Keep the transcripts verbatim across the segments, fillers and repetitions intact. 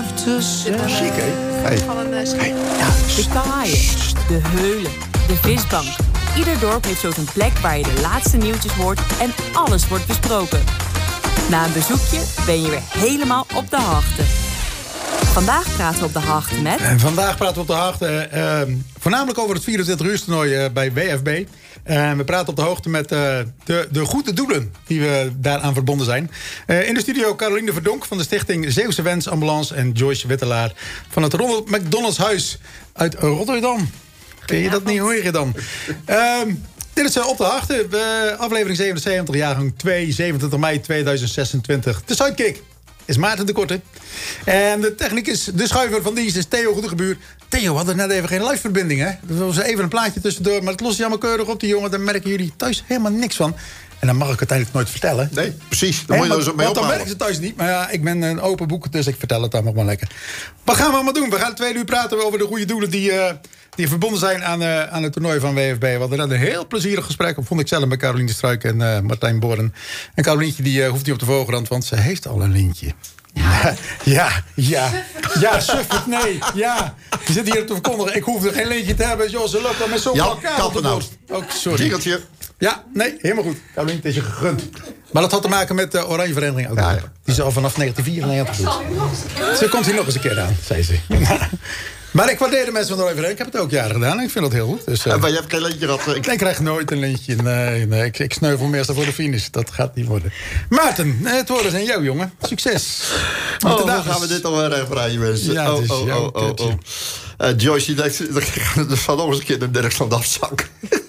te zeggen. Chic, hè? Hey. Van een uh, schip. Hey. Ja. De kaaien, de heulen, de visbank. Ieder dorp heeft zo zijn plek waar je de laatste nieuwtjes hoort en alles wordt besproken. Na een bezoekje ben je weer helemaal op de hoogte. Vandaag praten we op de hoogte met... En vandaag praten we op de hoogte uh, voornamelijk over het vierentwintig uur toernooi uh, bij W F B. Uh, we praten op de hoogte met uh, de, de goede doelen die we daaraan verbonden zijn. Uh, in de studio Caroline Verdonk van de stichting Zeeuwse Wens Ambulance... en Joyce Wittelaar van het Ronald McDonald's Huis uit Rotterdam. Ken je dat niet, hoor je dan? Uh, dit is uh, op de hoogte, uh, aflevering zevenenzeventig, jaargang twee, zevenentwintig mei tweeduizend zesentwintig. De sidekick is Maarten de Korte. En de techniek is de schuiver van dienst is Theo Goedegebuur. Theo, we hadden net even geen live-verbinding, hè? Er was even een plaatje tussendoor, maar het lost je allemaal keurig op, die jongen. Daar merken jullie thuis helemaal niks van. En dan mag ik het eigenlijk nooit vertellen. Nee, precies. Dan moet je er zo mee Want ophouden. dan merken ze thuis niet. Maar ja, ik ben een open boek, dus ik vertel het allemaal maar lekker. Wat gaan we allemaal doen? We gaan twee uur praten over de goede doelen die, uh, die verbonden zijn aan, uh, aan het toernooi van W F B. We hadden net een heel plezierig gesprek, vond ik zelf, met Caroline Struik en uh, Martijn Boren. En Carolientje die uh, hoeft niet op de voorgrond, want ze heeft al een lintje. Ja, ja, ja. Ja, suffert, nee, ja. Je zit hier te verkondigen, ik hoef er geen lintje te hebben. Joh, ze loopt dan met zo'n elkaar op de borst. Oh, sorry. Jingeltje. Ja, nee, helemaal goed. Caroline, het is je gegund. Maar dat had te maken met de Oranje Vereniging. Ja, ja. Die ze al vanaf negentien vierennegentig doet. Ze komt hier nog eens een keer aan, zei ze. Maar ik waardeer de mensen van de Oranje Vereniging. Ik heb het ook jaren gedaan en ik vind dat heel goed. Dus, uh, maar je hebt geen lintje gehad. Ik... ik krijg nooit een lintje. Nee, nee. Ik, ik sneuvel meestal voor de finish. Dat gaat niet worden. Maarten, het woord is aan jou, jongen. Succes. Oh, hoe gaan is... we dit alweer even rijden, mensen? Ja, oh, oh, oh, oh, oh. Uh, Joyce, dat gaat nog eens een keer de Dirksland afzakken.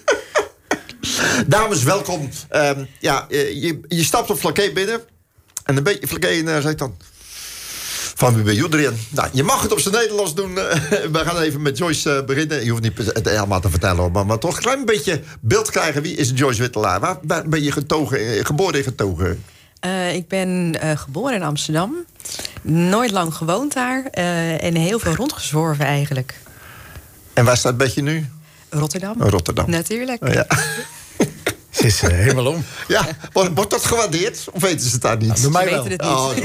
Dames, welkom. Um, ja, je, je stapt op Flaké binnen. En een beetje Flaké uh, zegt dan... Van wie ben je erin? Nou, je mag het op zijn Nederlands doen. We gaan even met Joyce uh, beginnen. Je hoeft niet het helemaal te vertellen, maar, maar toch een klein beetje beeld krijgen. Wie is Joyce Wittelaar? Waar, waar ben je getogen, geboren en getogen? Uh, ik ben uh, geboren in Amsterdam. Nooit lang gewoond daar. Uh, en heel veel rondgezworven eigenlijk. En waar staat Betje nu? Rotterdam. Oh, Rotterdam. Natuurlijk. Oh, ja. Ze is uh, helemaal om. Ja, wordt, wordt dat gewaardeerd? Of weten ze het daar niet? Nou, door mij wel. Het niet. Oh,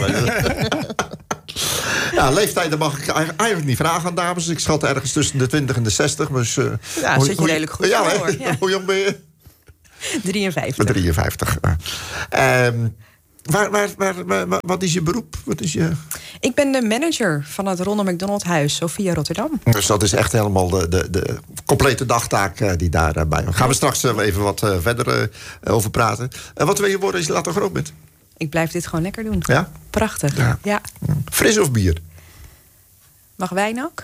ja, leeftijden mag ik eigenlijk niet vragen aan dames. Ik schat ergens tussen de twintig en de zestig. Dus, uh, ja, hoe, zit je hoe, redelijk goed ja, voor. Ja. Hoe jong ben je? drieënvijftig. drieënvijftig. Uh, um, waar, waar, waar, waar, wat is je beroep? Wat is je... Ik ben de manager van het Ronald McDonald Huis, Sophia Rotterdam. Dus dat is echt helemaal de, de, de complete dagtaak uh, die daarbij uh, gaan we straks uh, even wat uh, verder uh, over praten. Uh, wat wil je worden als je later groot bent? Ik blijf dit gewoon lekker doen. Ja? Prachtig. Ja. Ja. Fris of bier? Mag wijn ook?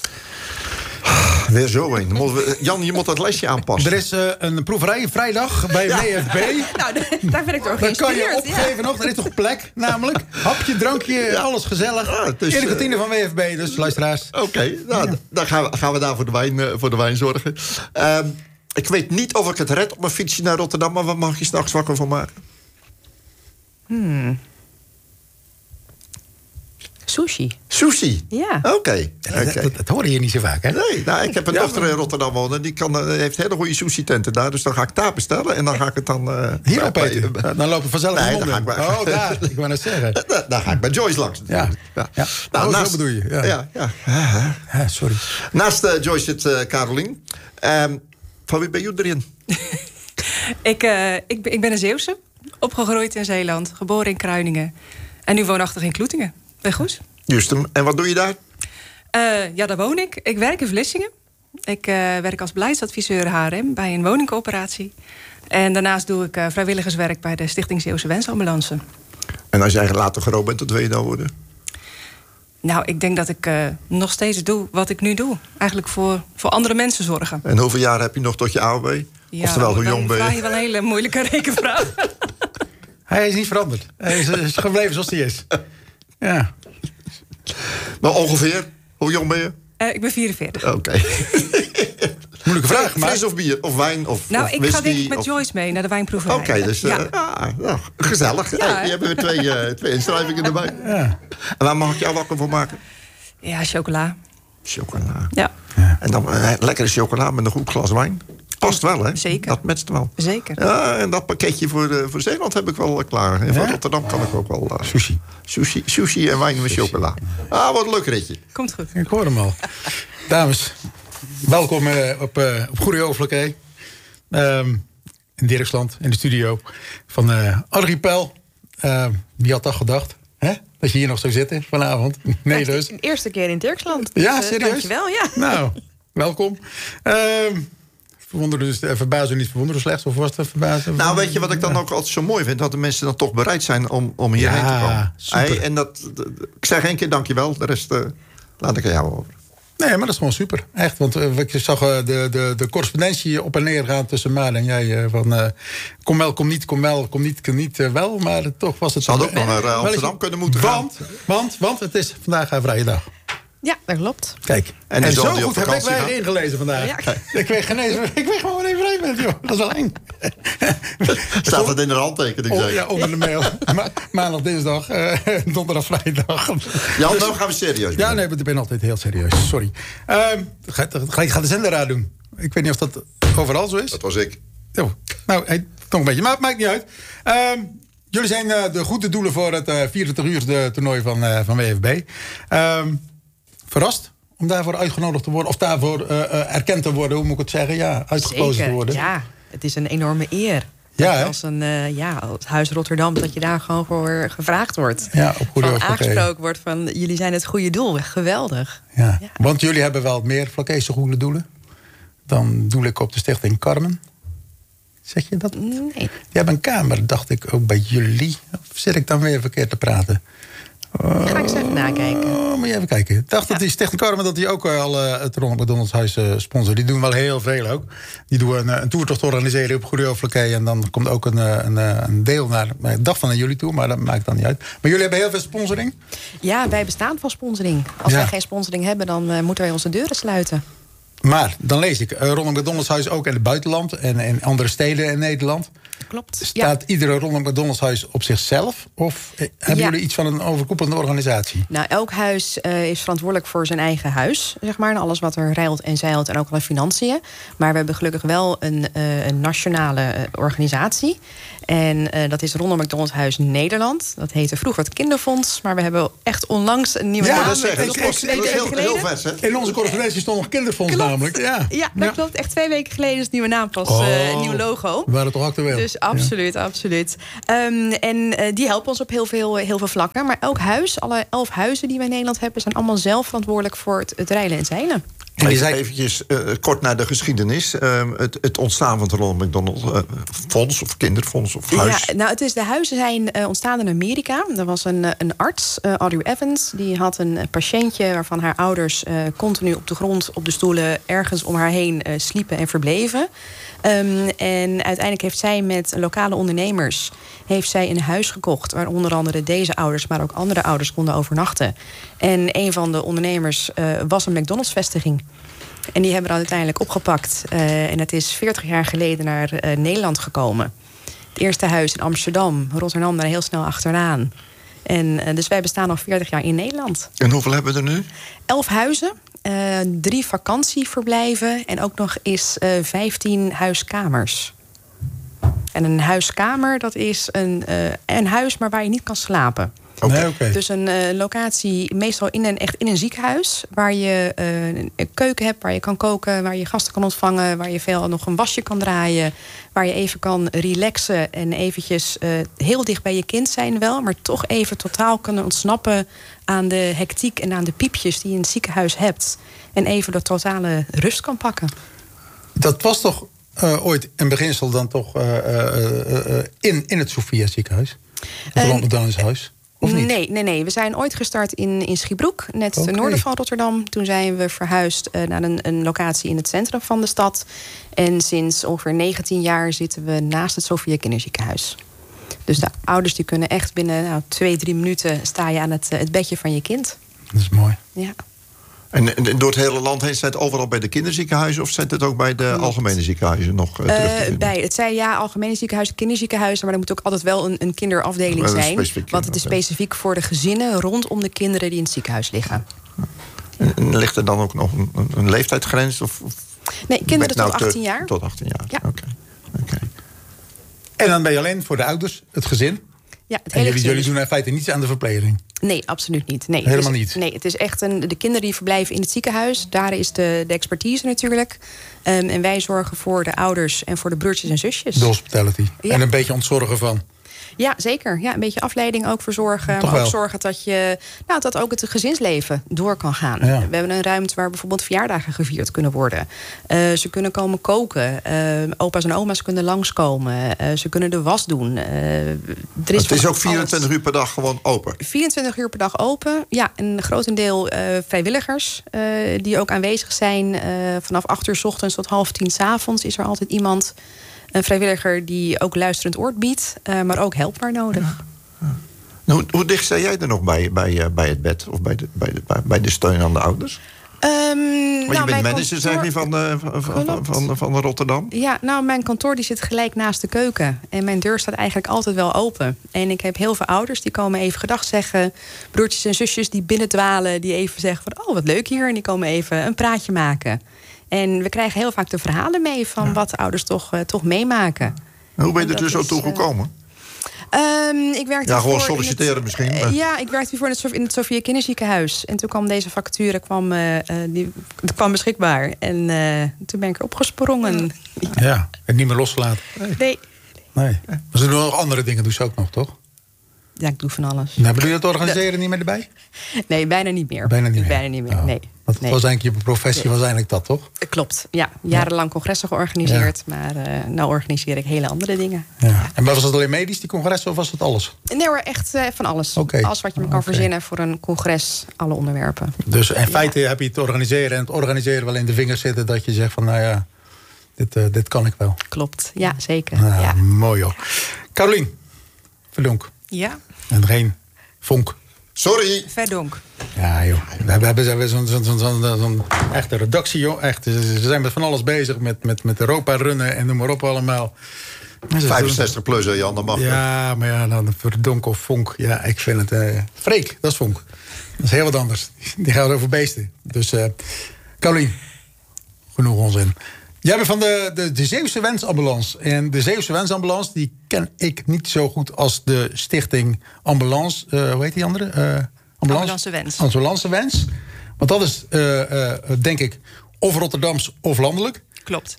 Weer zo een. Jan, je moet dat lesje aanpassen. Er is uh, een proeverij vrijdag bij ja. W F B. Nou, daar ben ik door geïnspireerd. Dan kan je opgeven ja. nog. Er is toch plek, namelijk. Hapje, drankje, ja. alles gezellig. Ja, dus, in de kantine uh, van W F B, dus luisteraars. Oké, okay, nou, ja. dan gaan we, gaan we daar voor de wijn, uh, voor de wijn zorgen. Uh, ik weet niet of ik het red op mijn fietsje naar Rotterdam, maar wat mag je s'nachts wakker van maken? Hmm. Sushi. Sushi? Ja. Oké. Okay. Okay. Dat, dat, dat hoor je niet zo vaak, hè? Nee, nou, ik heb een ja, dochter in Rotterdam wonen. Die kan, uh, heeft hele goede sushi-tenten daar. Dus dan ga ik daar bestellen. En dan ga ik het dan... Uh, Hier op eten? Uh, dan lopen we vanzelf nee, in de mond. Bij... Oh, daar. Ik wou net zeggen. Dan, dan ga ik bij Joyce langs. Ja. ja. ja. Nou, oh, naast... zo bedoel je. Ja. Ja, ja. ja sorry. Naast uh, Joyce zit uh, Caroline. Um, van wie ben je erin? ik, uh, ik, ik ben een Zeeuwse. Opgegroeid in Zeeland. Geboren in Kruiningen. En nu woonachtig in Kloetingen. Bij Goes. Juist. En wat doe je daar? Uh, ja, daar woon ik. Ik werk in Vlissingen. Ik uh, werk als beleidsadviseur H R M bij een woningcoöperatie. En daarnaast doe ik uh, vrijwilligerswerk bij de Stichting Zeeuwse Wens Ambulance. En als jij later groot bent, wat wil je dan worden? Nou, ik denk dat ik uh, nog steeds doe wat ik nu doe. Eigenlijk voor, voor andere mensen zorgen. En hoeveel jaar heb je nog tot je A O B? Ja, oftewel, hoe jong ben je? Dan vraag je wel een hele moeilijke rekenvraag. Hij is niet veranderd. Hij is, is gebleven zoals hij is. Ja. Maar ongeveer, hoe jong ben je? Uh, ik ben vierenveertig. Oké. Okay. Moeilijke vraag, maar... Fris of bier, of wijn, of Nou, of ik whisky, ga denk ik met of... Joyce mee naar de wijnproeverij. Oké, okay, dus uh, ja. ah, nou, gezellig. Ja, hey, je hebt weer twee, uh, twee inschrijvingen erbij. Ja. En waar mag ik jou wakker voor maken? Ja, chocola. Chocola. Ja. En dan uh, lekkere chocola met een goed glas wijn. Past wel, hè? Zeker. Dat matcht wel. Zeker. Ja, en dat pakketje voor, uh, voor Zeeland heb ik wel uh, klaar. En ja? voor Rotterdam kan ik ook wel... Uh, sushi. sushi. Sushi en wijn met chocola. Ah, wat een leuk ritje. Komt goed. Ik hoor hem al. Dames, welkom uh, op, uh, op Goede Overlijke. Um, in Dirksland, in de studio van uh, Archipel. Uh, wie had dat gedacht? Hè? Dat je hier nog zou zitten vanavond. Nee, dus. De eerste keer in Dirksland. Ja, dus, uh, serieus? Dankjewel, ja. Nou, welkom. Uh, verwonderen dus, uh, verbazen niet verwonderen slechts? Of was het verbazen? Nou, weet je wat ik dan ook altijd zo mooi vind? Dat de mensen dan toch bereid zijn om, om hierheen ja, te komen. super. En dat, ik zeg één keer dankjewel. De rest uh, laat ik aan jou over. Nee, maar dat is gewoon super. Echt, want uh, ik zag uh, de, de, de correspondentie op en neer gaan tussen Maan en jij. Uh, van uh, kom wel, kom niet, kom wel, kom niet, kom niet uh, wel. Maar uh, toch was het... Zou ook nog naar uh, Amsterdam kunnen moeten want, gaan. Want, want het is vandaag een vrije dag. Ja, dat klopt. Kijk, en, en zo goed goed heb ik mij ingelezen vandaag. Ja. Ik weet geen eens, ik weet gewoon even vrij met joh. Dat is wel eng. Staat het in de handtekening? Oh, ja, onder de mail. Ma maandag, dinsdag, uh, donderdag, vrijdag. Ja, dus, nou gaan we serieus. Ja, nee, ik ben altijd heel serieus. Sorry. Uh, ga, ga, ik ga de zenderaad doen. Ik weet niet of dat overal zo is. Dat was ik. Oh, nou, hey, toch een beetje, maar het maakt niet uit. Uh, jullie zijn uh, de goede doelen voor het uh, vierentwintig uur de toernooi van, uh, van W F B. Uh, Verrast om daarvoor uitgenodigd te worden... of daarvoor uh, uh, erkend te worden, hoe moet ik het zeggen? Ja, uitgekozen Zeker, te worden. Ja, het is een enorme eer. Ja, als een uh, ja, als Huis Rotterdam, dat je daar gewoon voor gevraagd wordt. Ja, op goede van aangesproken wordt van, jullie zijn het goede doel. Geweldig. Ja. Ja. Want jullie hebben wel meer Vlakese goede doelen. Dan doel ik op de stichting Carmen. Zeg je dat? Nee. Die hebben een kamer, dacht ik, ook bij jullie. Of zit ik dan weer verkeerd te praten? Uh, Ga ik eens even nakijken. Oh, moet je even kijken. Ik dacht ja. dat die Stichting Carmen dat die ook uh, al uh, het Ronald McDonald's huis uh, sponsoren. Die doen wel heel veel ook. Die doen een, een toertocht organiseren op Goede Overlijke. En dan komt ook een, een, een deel naar. Ik dacht van naar jullie toe, maar dat maakt dan niet uit. Maar jullie hebben heel veel sponsoring? Ja, wij bestaan van sponsoring. Als ja. wij geen sponsoring hebben, dan uh, moeten wij onze deuren sluiten. Maar dan lees ik, uh, Ronald McDonald's huis ook in het buitenland en in andere steden in Nederland. Klopt. Staat ja. iedere Ronald McDonald's huis op zichzelf? Of hebben ja. jullie iets van een overkoepelende organisatie? Nou, elk huis uh, is verantwoordelijk voor zijn eigen huis, zeg maar. En alles wat er rijlt en zeilt en ook alle financiën. Maar we hebben gelukkig wel een, uh, een nationale uh, organisatie. En uh, dat is Ronald McDonald's Huis Nederland. Dat heette vroeger het Kinderfonds. Maar we hebben echt onlangs een nieuwe ja, naam. Dat, zeg, dat, dat is heel, heel vers, hè? In onze correspondentie stond nog Kinderfonds klopt. namelijk. Ja, ja dat ja. klopt. Echt twee weken geleden is het nieuwe naam pas, oh, uh, een nieuw logo. We waren toch actueel. Dus absoluut, ja. absoluut. Um, en uh, die helpen ons op heel veel, heel veel vlakken. Maar elk huis, alle elf huizen die wij in Nederland hebben, zijn allemaal zelf verantwoordelijk voor het, het rijden en zeilen. Even zei... eventjes uh, kort naar de geschiedenis. Uh, het, het ontstaan van het Ronald McDonald uh, Fonds of kinderfonds of huis. Ja, nou, het is, de huizen zijn uh, ontstaan in Amerika. Er was een, een arts, uh, Audrey Evans. Die had een patiëntje waarvan haar ouders uh, continu op de grond, op de stoelen, ergens om haar heen uh, sliepen en verbleven. Um, en uiteindelijk heeft zij met lokale ondernemers heeft zij een huis gekocht waar onder andere deze ouders, maar ook andere ouders konden overnachten. En een van de ondernemers uh, was een McDonald's-vestiging. En die hebben we uiteindelijk opgepakt. Uh, en het is veertig jaar geleden naar uh, Nederland gekomen. Het eerste huis in Amsterdam, Rotterdam daar heel snel achteraan. En uh, dus wij bestaan al veertig jaar in Nederland. En hoeveel hebben we er nu? Elf huizen. Uh, drie vakantieverblijven en ook nog eens uh, vijftien huiskamers. En een huiskamer, dat is een, uh, een huis, maar waar je niet kan slapen. Okay. Nee, okay. Dus een uh, locatie, meestal in een, echt in een ziekenhuis, waar je uh, een keuken hebt, waar je kan koken, waar je gasten kan ontvangen, waar je veel nog een wasje kan draaien, waar je even kan relaxen en eventjes uh, heel dicht bij je kind zijn wel, maar toch even totaal kunnen ontsnappen aan de hectiek en aan de piepjes die je in het ziekenhuis hebt. En even de totale rust kan pakken. Dat was toch uh, ooit in beginsel dan toch uh, uh, uh, in, in het Sophia ziekenhuis? Het Ronald McDonald's huis? Of niet? Nee, nee, nee. We zijn ooit gestart in, in Schiebroek, net okay. ten noorden van Rotterdam. Toen zijn we verhuisd uh, naar een, een locatie in het centrum van de stad. En sinds ongeveer negentien jaar zitten we naast het Sophia Kinderziekenhuis. Dus de ouders die kunnen echt binnen nou, twee, drie minuten sta je aan het, het bedje van je kind. Dat is mooi. Ja. En, en door het hele land heen, zijn het overal bij de kinderziekenhuizen of zijn het ook bij de algemene ziekenhuizen nog uh, terug te vinden? Bij, het zijn ja, algemene ziekenhuizen, kinderziekenhuizen, maar er moet ook altijd wel een, een kinderafdeling uh, zijn. Specifiek, want het is specifiek voor de gezinnen rondom de kinderen die in het ziekenhuis liggen. En, en ligt er dan ook nog een, een leeftijdsgrens? Of, of? Nee, kinderen nou tot achttien jaar. Tot achttien jaar, ja. oké. Okay. Okay. En dan ben je alleen voor de ouders, het gezin. Ja, het en hele jullie, gezin. jullie doen in feite niets aan de verpleging. Nee, absoluut niet. Nee, Helemaal het is, niet? Nee, het is echt een, de kinderen die verblijven in het ziekenhuis. Daar is de, de expertise natuurlijk. Um, en wij zorgen voor de ouders en voor de broertjes en zusjes. De hospitality. Ja. En een beetje ontzorgen van. Ja, zeker. Ja, een beetje afleiding ook verzorgen. Toch maar wel. ook zorgen dat, je, nou, dat ook het gezinsleven door kan gaan. Ja. We hebben een ruimte waar bijvoorbeeld verjaardagen gevierd kunnen worden. Uh, ze kunnen komen koken. Uh, opa's en oma's kunnen langskomen. Uh, ze kunnen de was doen. Uh, er is het is ook vierentwintig alles. uur per dag gewoon open? vierentwintig uur per dag open. Ja, en een grotendeel uh, vrijwilligers uh, die ook aanwezig zijn. Uh, vanaf acht uur 's ochtends tot half tien 's avonds is er altijd iemand... Een vrijwilliger die ook luisterend oor biedt, uh, maar ook helpbaar nodig. Ja. Ja. Nou, hoe, hoe dicht sta jij er nog bij, bij, uh, bij het bed of bij de, bij, de, bij de steun aan de ouders? Um, maar nou, je bent manager, kantoor... zeg je, van, uh, van, van, van, van Rotterdam? Ja, nou, mijn kantoor die zit gelijk naast de keuken. En mijn deur staat eigenlijk altijd wel open. En ik heb heel veel ouders die komen even gedag zeggen. Broertjes en zusjes die binnendwalen, die even zeggen van... oh, wat leuk hier. En die komen even een praatje maken. En we krijgen heel vaak de verhalen mee van ja. wat de ouders toch, uh, toch meemaken. En hoe ben je er dus zo toe gekomen? Um, ik werkte ja, gewoon solliciteren het, misschien. Uh, ja, ik werkte hiervoor in het, in het Sofia Kinderziekenhuis. En toen kwam deze vacature kwam, uh, die, kwam beschikbaar. En uh, toen ben ik erop gesprongen. Ja, ja, en niet meer losgelaten. Nee. nee. nee. Maar ze doen nog andere dingen, doen ze ook nog, toch? Ja, ik doe van alles. Nou, bedoel je het organiseren dat... niet meer erbij? Nee, bijna niet meer. Bijna niet meer? Bijna niet meer, oh. nee. Want nee. was eigenlijk je professie nee. was eigenlijk dat, toch? Klopt, ja. Jarenlang congressen georganiseerd. Ja. Maar uh, nou organiseer ik hele andere dingen. Ja. Ja. En was het alleen medisch, die congressen, of was het alles? Nee hoor, echt uh, van alles. Okay. Alles wat je me kan okay. verzinnen voor een congres, alle onderwerpen. Dus in feite ja. heb je het organiseren en het organiseren wel in de vingers zitten... dat je zegt van, nou ja, dit, uh, dit kan ik wel. Klopt, ja, zeker. Nou, ja. Mooi hoor. Carolien Verdonk. Ja. En geen Vonk. Sorry. Verdonk. Ja, joh. We hebben, we hebben zo'n zo, zo, zo, zo echte redactie, joh. Echt, ze zijn met van alles bezig. Met, met, met Europa runnen en noem maar op allemaal. vijfenzestig plus, hè, Jan, dat mag. Ja, maar ja, dan Verdonk of Vonk. Ja, ik vind het... Uh, Freek, dat is Vonk. Dat is heel wat anders. Die gaat over beesten. Dus, uh, Carolien, genoeg onzin. Jij bent van de, de, de Zeeuwse Wensambulance. En de Zeeuwse Wensambulance, die ken ik niet zo goed als de stichting Ambulance. Uh, hoe heet die andere? Uh, Ambulance, Ambulance Wens. Ambulance Wens. Want dat is, uh, uh, denk ik, of Rotterdams of landelijk. Klopt.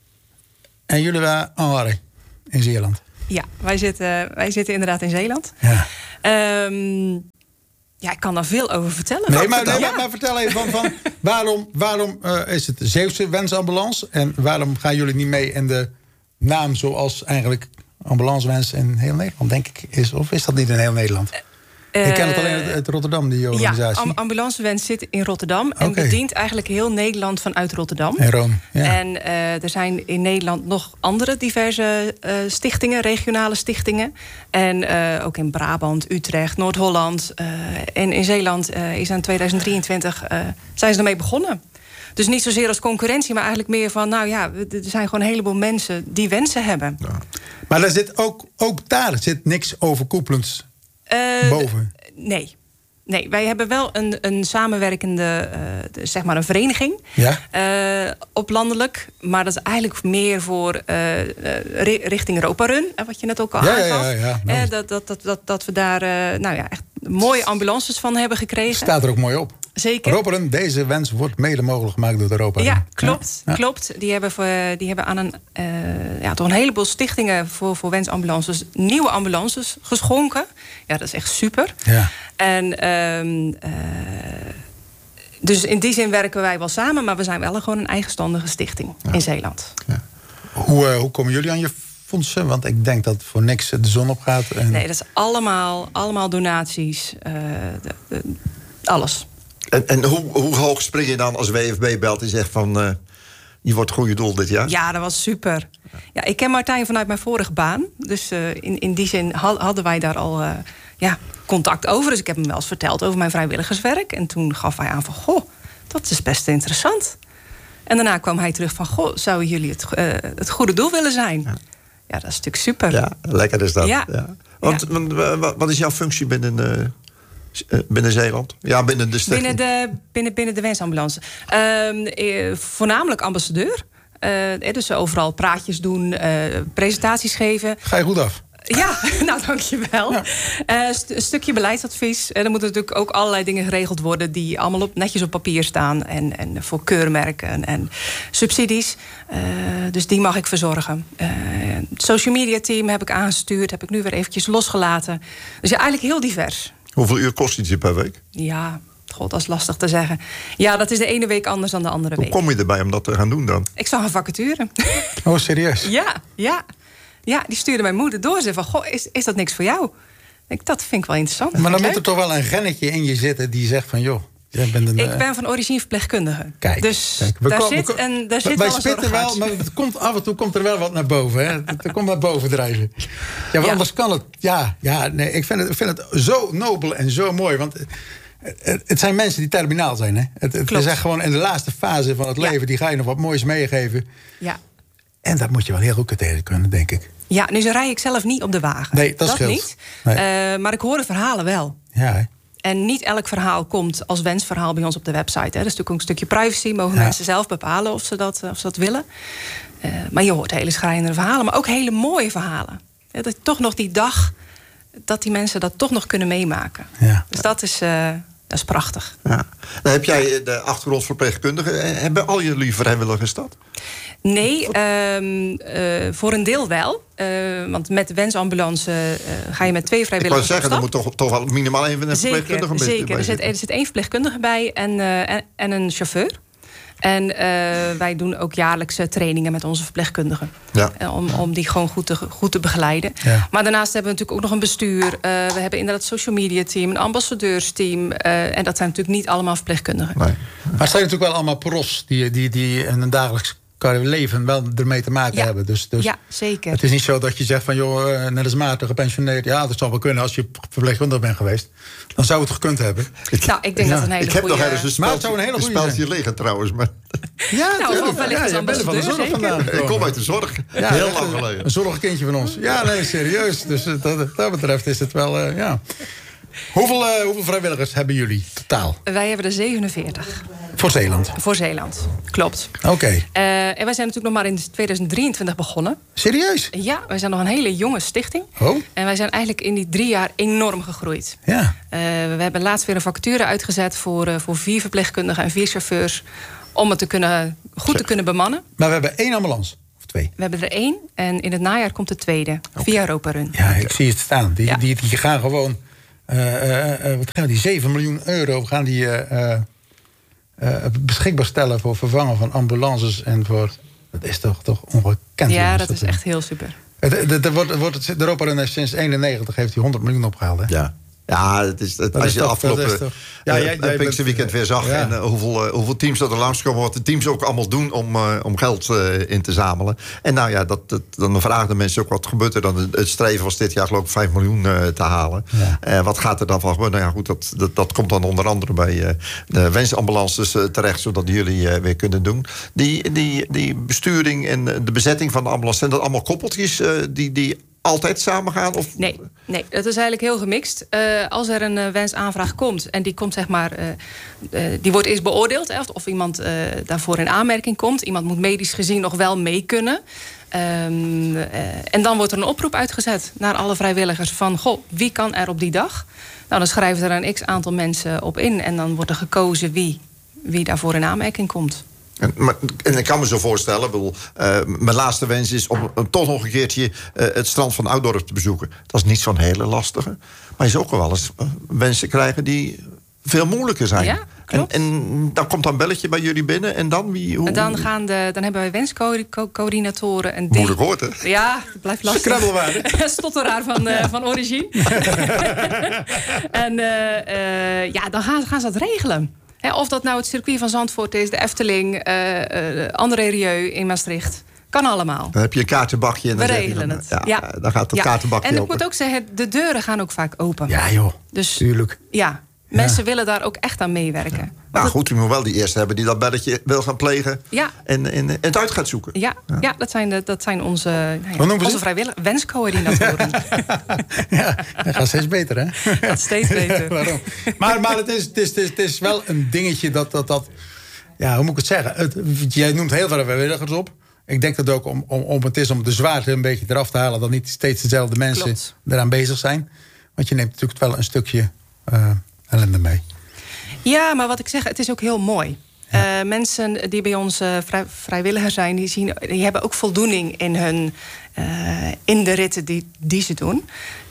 En jullie waren Anwari in Zeeland. Ja, wij zitten, wij zitten inderdaad in Zeeland. Ja. Um, Ja, ik kan daar veel over vertellen. Nee, maar, nee, ja. maar, maar vertel even van, van waarom, waarom uh, is het Zeeuwse Wensambulance? En waarom gaan jullie niet mee in de naam zoals eigenlijk ambulancewens in heel Nederland, denk ik, is? Of is dat niet in heel Nederland? Uh, ik ken het alleen uit, uit Rotterdam, die organisatie. Ja, ambulancewens zit in Rotterdam en okay. bedient eigenlijk heel Nederland vanuit Rotterdam. En Rome, ja. En uh, er zijn in Nederland nog andere diverse uh, stichtingen, regionale stichtingen. En uh, ook in Brabant, Utrecht, Noord-Holland. Uh, en in Zeeland uh, is aan tweeduizend drieëntwintig uh, zijn ze ermee begonnen. Dus niet zozeer als concurrentie, maar eigenlijk meer van... nou ja, er zijn gewoon een heleboel mensen die wensen hebben. Ja. Maar er zit ook, ook daar zit niks overkoepelends uh, boven? Nee. Nee, wij hebben wel een, een samenwerkende, uh, de, zeg maar een vereniging. Ja? Uh, op landelijk. Maar dat is eigenlijk meer voor uh, uh, richting Europa Run. Uh, wat je net ook al ja, aangaf. Ja, ja, ja. Nou. Uh, dat, dat, dat, dat, dat we daar uh, nou ja, echt mooie ambulances van hebben gekregen. Staat er ook mooi op. Zeker. Europa Run, deze wens wordt mede mogelijk gemaakt door Europa Run. Ja, klopt. Ja? klopt. Die, hebben voor, die hebben aan een, uh, ja, toch een heleboel stichtingen voor, voor wensambulances nieuwe ambulances geschonken. Ja, dat is echt super. Ja. En um, uh, dus in die zin werken wij wel samen, maar we zijn wel gewoon een eigenstandige stichting ja. in Zeeland. Ja. Hoe, uh, hoe komen jullie aan je fondsen? Want ik denk dat voor niks de zon opgaat. En... Nee, dat is allemaal, allemaal donaties. Uh, de, de, alles. En, en hoe, hoe hoog spring je dan als W F B belt en zegt van... Uh, je wordt goede doel dit jaar? Ja, dat was super. Ja, ik ken Martijn vanuit mijn vorige baan. Dus uh, in, in die zin hadden wij daar al uh, ja, contact over. Dus ik heb hem wel eens verteld over mijn vrijwilligerswerk. En toen gaf hij aan van, goh, dat is best interessant. En daarna kwam hij terug van, goh, zouden jullie het, uh, het goede doel willen zijn? Ja. Ja, dat is natuurlijk super. Ja, lekker is dat. Ja. Ja. Want, ja. want wat is jouw functie binnen... Uh... Uh, binnen Zeeland? Ja, binnen de stichting. Binnen de, binnen, binnen de wensambulance. Uh, voornamelijk ambassadeur. Uh, dus overal praatjes doen, uh, presentaties geven. Ga je goed af? Ja, nou dankjewel. Ja. Uh, st- een stukje beleidsadvies. Uh, er moeten natuurlijk ook allerlei dingen geregeld worden... die allemaal op, netjes op papier staan. En, en voor keurmerken en subsidies. Uh, dus die mag ik verzorgen. Uh, het social media team heb ik aangestuurd. Heb ik nu weer eventjes losgelaten. Dus ja, eigenlijk heel divers. Hoeveel uur kost iets per week? Ja, god, dat is lastig te zeggen. Ja, dat is de ene week anders dan de andere Hoe week. Hoe kom je erbij om dat te gaan doen dan? Ik zag een vacature. Oh, serieus? Ja, ja. Ja, die stuurde mijn moeder door. Ze van, goh, is, is dat niks voor jou? Ik, dat vind ik wel interessant. Maar dan leuk. moet er toch wel een rennetje in je zitten die zegt van, joh, jij bent een... Ik ben van origine verpleegkundige. Kijk, dus kijk, we daar kom, zit, we, en, daar zit wij wel een spitten wel, maar het komt, af en toe komt er wel wat naar boven. Hè? Er komt naar boven drijven. Ja, want ja. anders kan het... Ja, ja nee, ik vind het, ik vind het zo nobel en zo mooi. Want het, het zijn mensen die terminaal zijn. Hè? Het, het is echt gewoon in de laatste fase van het ja. leven. Die ga je nog wat moois meegeven. Ja. En dat moet je wel heel goed tegen kunnen, denk ik. Ja, nu zo rij ik zelf niet op de wagen. Nee, dat, dat scheelt. niet. Nee. Uh, maar ik hoor de verhalen wel. Ja, hè? En niet elk verhaal komt als wensverhaal bij ons op de website. Hè. Dat is natuurlijk ook een stukje privacy. Mogen ja. mensen zelf bepalen of ze dat, of ze dat willen. Uh, maar je hoort hele schrijnende verhalen. Maar ook hele mooie verhalen. Ja, dat toch nog die dag... dat die mensen dat toch nog kunnen meemaken. Ja. Dus dat is... Uh, Dat is prachtig. Ja. Dan heb jij de achtergrondverpleegkundige. Hebben al jullie vrijwilligers dat? Nee, um, uh, voor een deel wel. Uh, want met de wensambulance uh, ga je met twee vrijwilligers. Ik wou zeggen, er moet toch, toch wel minimaal één verpleegkundige bij Zeker, er zit, er zit één verpleegkundige bij en, uh, en, en een chauffeur. En uh, wij doen ook jaarlijkse trainingen met onze verpleegkundigen. Ja. Uh, om, om die gewoon goed te, goed te begeleiden. Ja. Maar daarnaast hebben we natuurlijk ook nog een bestuur. Uh, we hebben inderdaad het social media team, een ambassadeursteam. Uh, en dat zijn natuurlijk niet allemaal verpleegkundigen. Nee. Maar het zijn natuurlijk wel allemaal pros die, die, die in een dagelijks leven wel ermee te maken ja. hebben. Dus, dus ja, zeker. Het is niet zo dat je zegt van, joh, net als Maarten gepensioneerd. Ja, dat zou wel kunnen als je verpleegkundige bent geweest. Dan zou het gekund hebben. Nou, ik denk ja. dat een hele Ik heb goeie... nog ergens een speltje, een hele een speltje liggen trouwens. Maar... Ja, nou, tuurlijk. wellicht ja, als je bent er van de zorg vandaan gekomen. Ik kom uit de zorg. Ja, heel lang geleden. Een zorgkindje van ons. Ja, nee, serieus. Dus dat, dat betreft is het wel, uh, ja... Hoeveel, uh, hoeveel vrijwilligers hebben jullie totaal? Wij hebben er zevenenveertig. Voor Zeeland? Voor Zeeland, klopt. Oké. Okay. Uh, en wij zijn natuurlijk nog maar in tweeduizend drieëntwintig begonnen. Serieus? Ja, wij zijn nog een hele jonge stichting. Oh. En wij zijn eigenlijk in die drie jaar enorm gegroeid. Ja. Uh, we hebben laatst weer een vacature uitgezet voor, uh, voor vier verpleegkundigen en vier chauffeurs. Om het te kunnen, goed te kunnen bemannen. Maar we hebben één ambulance. Twee. We hebben er één en in het najaar komt de tweede. Okay. Via Europa Run. Ja, ik zie het staan. Die, ja. die, die, die gaan gewoon... Uh, uh, wat gaan die zeven miljoen euro gaan die uh, uh, uh, beschikbaar stellen voor vervangen van ambulances en voor... Dat is toch, toch ongekend. Ja, jongens, dat, dat is echt heel super. Het, de, de, wordt, wordt het, de Europa Run heeft sinds eenennegentig heeft hij honderd miljoen opgehaald. Hè? Ja. Ja, het is, het, dat als is je toch, afgelopen toch, ja, uh, jij, jij Pinkster Weekend weer zag... Ja. en uh, hoeveel, uh, hoeveel teams dat er langskomen... wat de teams ook allemaal doen om, uh, om geld uh, in te zamelen. En nou ja, dat, dat, dan vragen de mensen ook wat gebeurt er dan. Het streven was dit jaar geloof ik vijf miljoen uh, te halen. Ja. Uh, wat gaat er dan van gebeuren? Nou ja, goed, dat, dat, dat komt dan onder andere bij uh, de wensambulances uh, terecht... zodat jullie uh, weer kunnen doen. Die, die, die besturing en de bezetting van de ambulance... zijn dat allemaal koppeltjes uh, die... die altijd samen gaan? Of? Nee, nee, dat is eigenlijk heel gemixt. Uh, als er een uh, wensaanvraag komt en die komt zeg maar, uh, uh, die wordt eerst beoordeeld, hè, of iemand uh, daarvoor in aanmerking komt. Iemand moet medisch gezien nog wel mee kunnen. Um, uh, en dan wordt er een oproep uitgezet naar alle vrijwilligers van, goh, wie kan er op die dag? Nou, dan schrijven er een x aantal mensen op in en dan wordt er gekozen wie, wie daarvoor in aanmerking komt. En, maar, en ik kan me zo voorstellen, bedoel, uh, mijn laatste wens is om, om toch nog een keertje uh, het strand van Oudorp te bezoeken. Dat is niet zo'n hele lastige. Maar je zou ook wel eens uh, wensen krijgen die veel moeilijker zijn. Ja, klopt. En, en dan komt dan een belletje bij jullie binnen en dan wie? Hoe? En dan, gaan de, dan hebben wij wenscoördinatoren. En die, moeilijk hoort, hè? Ja, het blijft lastig. Krabbelwaarde. Stotteraar van, uh, van origine. en uh, uh, ja, dan gaan, gaan ze dat regelen. He, of dat nou het circuit van Zandvoort is, de Efteling, uh, uh, André Rieu in Maastricht. Kan allemaal. Dan heb je een kaartenbakje en dan we zeg regelen je dan, het. ja, Ja. dan gaat het ja. kaartenbakje En ik open. moet ook zeggen, de deuren gaan ook vaak open. Ja joh, dus, tuurlijk. Ja, Mensen willen daar ook echt aan meewerken. Ja. Nou goed, u moet wel die eerste hebben die dat belletje wil gaan plegen. Ja. En, en, en het uit gaat zoeken. Ja, ja. ja dat, zijn de, dat zijn onze, nou ja, onze vrijwilligers, wenscoördinatoren. Ja, dat gaat steeds beter, hè? Dat gaat steeds beter. Waarom? Maar, maar het, is, het, is, het is wel een dingetje dat... dat, dat ja, hoe moet ik het zeggen? Het, jij noemt heel veel vrijwilligers op. Ik denk dat ook om, om, om het is om de zwaarte een beetje eraf te halen... dat niet steeds dezelfde mensen Klopt. eraan bezig zijn. Want je neemt natuurlijk wel een stukje uh, ellende mee. Ja, maar wat ik zeg, het is ook heel mooi. Ja. Uh, mensen die bij ons uh, vrij, vrijwilliger zijn... Die, zien, die hebben ook voldoening in, hun, uh, in de ritten die, die ze doen. Um,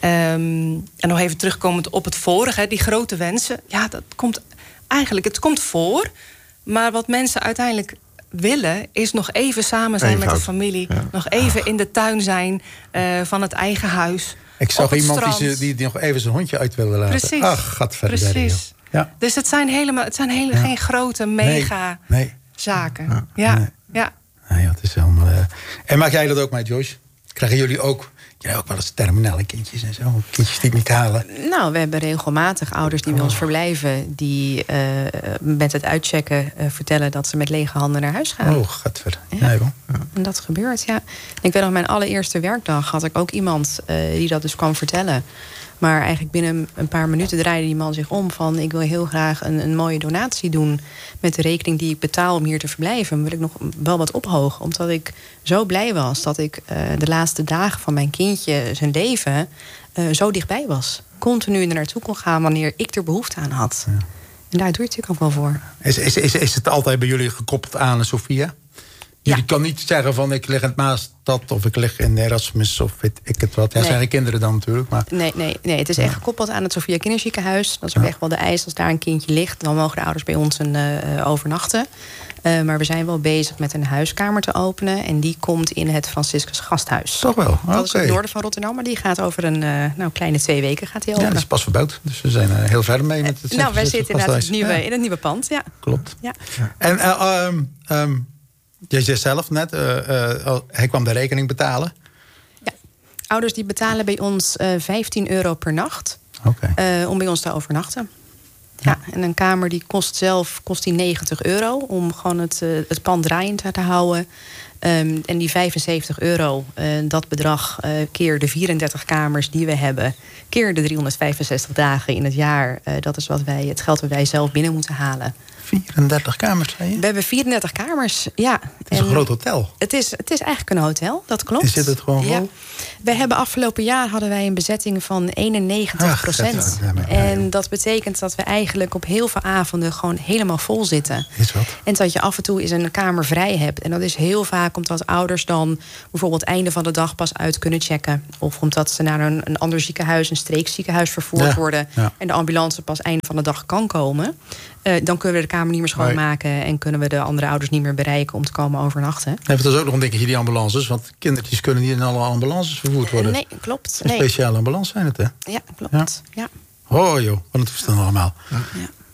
en nog even terugkomend op het vorige, die grote wensen. Ja, dat komt eigenlijk, het komt voor. Maar wat mensen uiteindelijk willen... is nog even samen zijn Eenvoud. met de familie. Ja. Nog even in de tuin zijn uh, van het eigen huis. Ik zag iemand die, die, die nog even zijn hondje uit wilde laten. Precies. Ach, gaat verder. Precies. Ja. Dus het zijn, helemaal, het zijn hele, ja. geen grote, mega nee, nee. zaken. Ja. Ja. Nee. Ja. Nee, het is helemaal, uh... En maak jij dat ook mee, Joyce? Krijgen jullie ook, jullie ook wel eens terminale kindjes en zo? Kindjes die het niet halen? Nou, we hebben regelmatig ouders die oh. bij ons verblijven... die uh, met het uitchecken uh, vertellen dat ze met lege handen naar huis gaan. Oh, gaat verder. Ja. Nee, ja. En dat gebeurt, ja. En ik weet nog, mijn allereerste werkdag had ik ook iemand uh, die dat dus kwam vertellen... Maar eigenlijk binnen een paar minuten draaide die man zich om van... ik wil heel graag een, een mooie donatie doen met de rekening die ik betaal om hier te verblijven. Wil ik nog wel wat ophogen. Omdat ik zo blij was dat ik uh, de laatste dagen van mijn kindje zijn leven uh, zo dichtbij was. Continu er naartoe kon gaan wanneer ik er behoefte aan had. Ja. En daar doe je het natuurlijk ook wel voor. Is, is, is, is het altijd bij jullie gekoppeld aan Sophia? Jullie ja. kan niet zeggen van ik lig in het Maastad of ik lig in Erasmus of weet ik het wat. Ja, nee. zijn geen kinderen dan natuurlijk. Maar... Nee, nee, nee, het is echt gekoppeld aan het Sophia Kinderziekenhuis. Dat is ook ja. echt wel de eis. Als daar een kindje ligt, dan mogen de ouders bij ons een, uh, overnachten. Uh, maar we zijn wel bezig met een huiskamer te openen. En die komt in het Franciscus Gasthuis. Toch wel? Okay. Dat is in het noorden van Rotterdam. Maar die gaat over een uh, nou, kleine twee weken gaat die openen. Ja, dat is pas verbouwd. Dus we zijn uh, heel verder mee met het uh, Nou, wij zitten inderdaad het nieuwe, ja. in het nieuwe pand. Ja. Klopt. Ja. Ja. En uh, um, um, jij zei zelf net, uh, uh, hij kwam de rekening betalen. Ja, ouders die betalen bij ons uh, vijftien euro per nacht. Okay. Uh, om bij ons te overnachten. Ja, en een kamer die kost zelf kost die negentig euro... om gewoon het, uh, het pand draaiend te houden. Um, en die vijfenzeventig euro, uh, dat bedrag... Uh, keer de vierendertig kamers die we hebben... keer de driehonderdvijfenzestig dagen in het jaar... Uh, dat is wat wij, het geld dat wij zelf binnen moeten halen. vierendertig kamers, zei je? We hebben vierendertig kamers, ja. Het is en een groot hotel. Het is, het is eigenlijk een hotel, dat klopt. Is het gewoon vol? Ja. We hebben afgelopen jaar hadden wij een bezetting van eenennegentig procent. Ja, ja, en dat betekent dat we eigenlijk op heel veel avonden... gewoon helemaal vol zitten. Is wat. En dat je af en toe eens een kamer vrij hebt. En dat is heel vaak omdat ouders dan... bijvoorbeeld einde van de dag pas uit kunnen checken. Of omdat ze naar een, een ander ziekenhuis... een streekziekenhuis vervoerd ja, worden... Ja. en de ambulance pas einde van de dag kan komen... Uh, dan kunnen we de kamer niet meer schoonmaken... Nee. en kunnen we de andere ouders niet meer bereiken om te komen overnachten. Heeft dat ook nog een dingetje, die ambulances? Want kindertjes kunnen niet in alle ambulances vervoerd worden. Nee, klopt. Een nee. speciale ambulance zijn het, hè? Ja, klopt. Ja. Ja. Oh joh, wat een toestand allemaal. Ja.